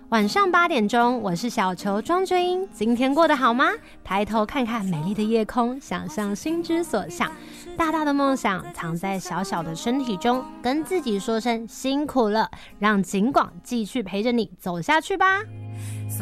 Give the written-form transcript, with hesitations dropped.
晚上8点钟，我是小球庄君英。今天过得好吗？抬头看看美丽的夜空，想象心之所向。大大的梦想藏在小小的身体中，跟自己说声辛苦了，让景广继续陪着你走下去吧。